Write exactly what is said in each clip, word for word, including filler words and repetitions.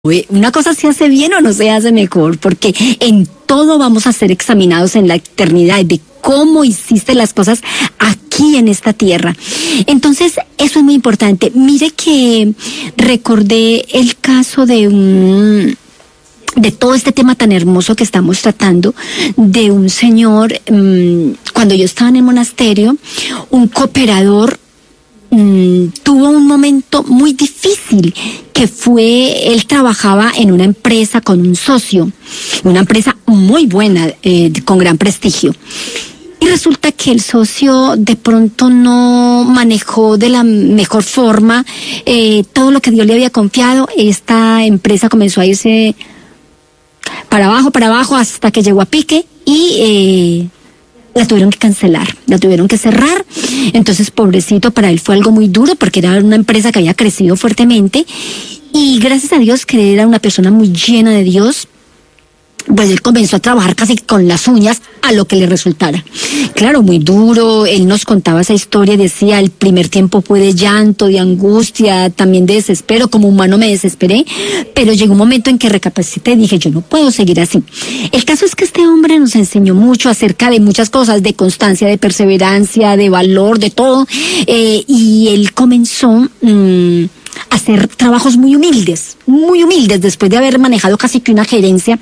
Una cosa se hace bien o no se hace mejor, porque en todo vamos a ser examinados en la eternidad de cómo hiciste las cosas aquí en esta tierra. Entonces, eso es muy importante. Mire que recordé el caso de un... de todo este tema tan hermoso que estamos tratando, de un señor, mmm, cuando yo estaba en el monasterio, un cooperador Mm, tuvo un momento muy difícil, que fue, él trabajaba en una empresa con un socio, una empresa muy buena, eh, con gran prestigio. Y resulta que el socio de pronto no manejó de la mejor forma eh, todo lo que Dios le había confiado. Esta empresa comenzó a irse para abajo, para abajo, hasta que llegó a pique y... Eh, la tuvieron que cancelar, la tuvieron que cerrar. Entonces, pobrecito, para él fue algo muy duro porque era una empresa que había crecido fuertemente y gracias a Dios que era una persona muy llena de Dios, pues él comenzó a trabajar casi con las uñas a lo que le resultara. Claro, muy duro. Él nos contaba esa historia y decía, el primer tiempo fue de llanto, de angustia, también de desespero. Como humano me desesperé, pero llegó un momento en que recapacité y dije, yo no puedo seguir así. El caso es que este hombre nos enseñó mucho acerca de muchas cosas, de constancia, de perseverancia, de valor, de todo, eh, y él comenzó... Mmm, hacer trabajos muy humildes, muy humildes, después de haber manejado casi que una gerencia,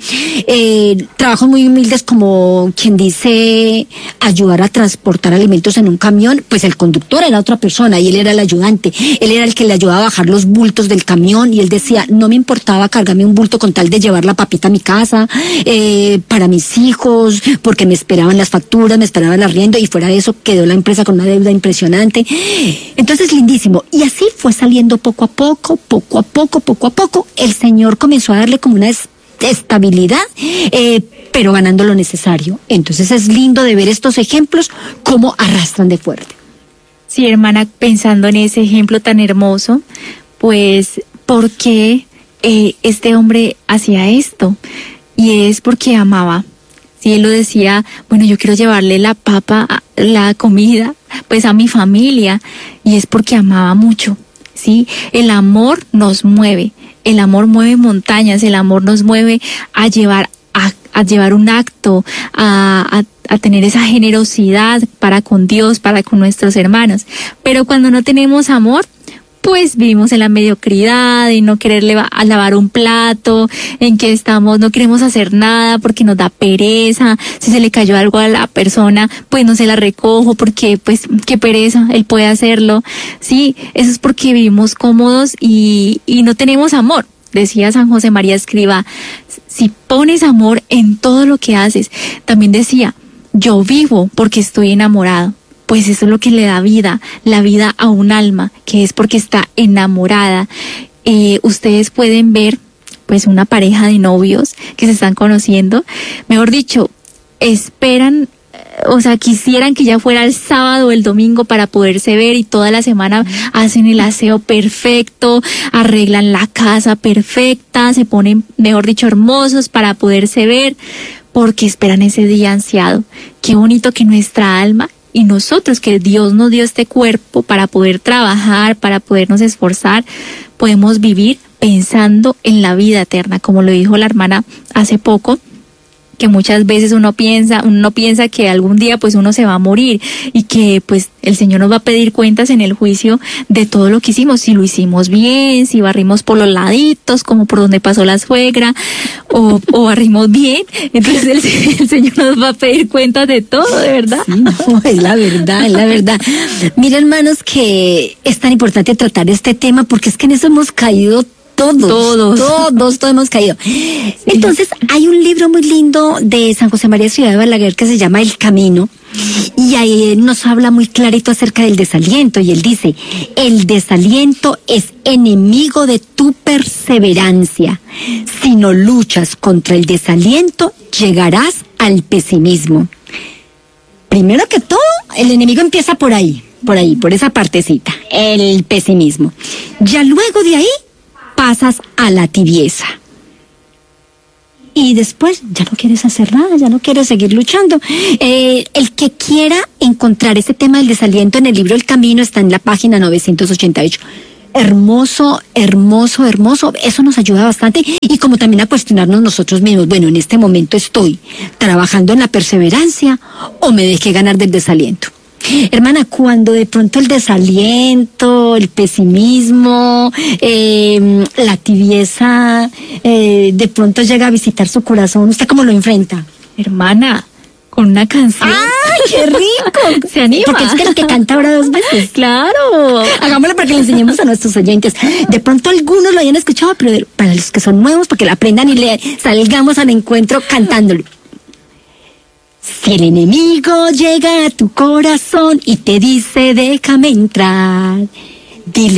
eh, trabajos muy humildes como quien dice ayudar a transportar alimentos en un camión. Pues el conductor era otra persona y él era el ayudante, él era el que le ayudaba a bajar los bultos del camión y él decía, no me importaba cargarme un bulto con tal de llevar la papita a mi casa, eh, para mis hijos, porque me esperaban las facturas, me esperaban el arriendo y fuera de eso quedó la empresa con una deuda impresionante. Entonces, lindísimo. Y así fue saliendo poco a poco, poco a poco, poco a poco, el Señor comenzó a darle como una estabilidad, eh, pero ganando lo necesario. Entonces es lindo de ver estos ejemplos, cómo arrastran de fuerte. Sí, hermana, pensando en ese ejemplo tan hermoso, pues, ¿por qué eh, este hombre hacía esto? Y es porque amaba. Si él lo decía, bueno, yo quiero llevarle la papa, la comida, pues a mi familia, y es porque amaba mucho. Sí, el amor nos mueve, el amor mueve montañas, el amor nos mueve a llevar a, a llevar un acto, a, a, a tener esa generosidad para con Dios, para con nuestros hermanos. Pero cuando no tenemos amor, pues vivimos en la mediocridad, en no quererle a lavar un plato, en que estamos, no queremos hacer nada porque nos da pereza. Si se le cayó algo a la persona, pues no se la recojo porque, pues, qué pereza, él puede hacerlo. Sí, eso es porque vivimos cómodos y, y no tenemos amor. Decía San José María Escrivá, si pones amor en todo lo que haces. También decía, yo vivo porque estoy enamorado. Pues eso es lo que le da vida, la vida a un alma, que es porque está enamorada. Eh, ustedes pueden ver, pues, una pareja de novios que se están conociendo, mejor dicho, esperan, o sea, quisieran que ya fuera el sábado o el domingo para poderse ver y toda la semana hacen el aseo perfecto, arreglan la casa perfecta, se ponen, mejor dicho, hermosos para poderse ver, porque esperan ese día ansiado. Qué bonito que nuestra alma y nosotros, que Dios nos dio este cuerpo para poder trabajar, para podernos esforzar, podemos vivir pensando en la vida eterna, como lo dijo la hermana hace poco, que muchas veces uno piensa, uno piensa que algún día pues uno se va a morir y que pues el Señor nos va a pedir cuentas en el juicio de todo lo que hicimos, si lo hicimos bien, si barrimos por los laditos, como por donde pasó la suegra, o, o barrimos bien. Entonces el, el Señor nos va a pedir cuentas de todo, de verdad. Sí, no, es la verdad, es la verdad. Mira, hermanos, que es tan importante tratar este tema porque es que en eso hemos caído Todos, todos, todos, todos hemos caído. Sí. Entonces, hay un libro muy lindo de San José María Ciudad de Balaguer que se llama El Camino, y ahí nos habla muy clarito acerca del desaliento, y él dice, el desaliento es enemigo de tu perseverancia. Si no luchas contra el desaliento, llegarás al pesimismo. Primero que todo, el enemigo empieza por ahí, por ahí, por esa partecita, el pesimismo. Ya luego de ahí, pasas a la tibieza. Y después ya no quieres hacer nada, ya no quieres seguir luchando. Eh, el que quiera encontrar ese tema del desaliento en el libro El Camino está en la página novecientos ochenta y ocho. hermoso, hermoso, hermoso. Eso nos ayuda bastante y como también a cuestionarnos nosotros mismos. Bueno, en este momento estoy trabajando en la perseverancia o me dejé ganar del desaliento. Hermana, cuando de pronto el desaliento, el pesimismo, eh, la tibieza, eh, de pronto llega a visitar su corazón, ¿usted cómo lo enfrenta? Hermana, con una canción. ¡Ay, qué rico! Se anima. Porque es que el que canta ahora dos veces. Claro. Hagámoslo para que le enseñemos a nuestros oyentes. De pronto algunos lo hayan escuchado, pero para los que son nuevos, para que lo aprendan y le salgamos al encuentro cantándolo. Si el enemigo llega a tu corazón y te dice déjame entrar, dile